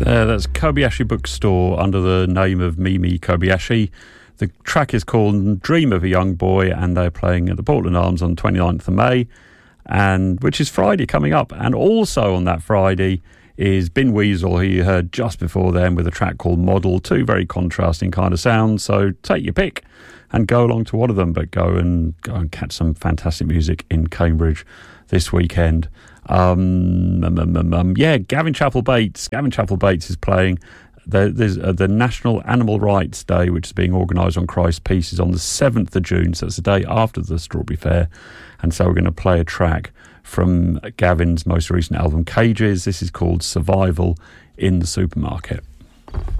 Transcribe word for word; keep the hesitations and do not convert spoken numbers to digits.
There, that's Kobayashi Bookstore under the name of Mimi Kobayashi. The track is called Dream of a Young Boy, and they're playing at the Portland Arms on twenty-ninth of May, and which is Friday coming up. And also on that Friday is Bin Weasel, who you heard just before then, with a track called Model. Two very contrasting kind of sounds, so take your pick and go along to one of them, but go and go and catch some fantastic music in Cambridge this weekend. Um, um, um, um, yeah, Gavin Chapel Bates. Gavin Chapel Bates is playing. The, there's uh, the National Animal Rights Day, which is being organised on Christ's Peace, is on the seventh of June, so it's the day after the Strawberry Fair. And so we're going to play a track from Gavin's most recent album, Cages. This is called Survival in the Supermarket.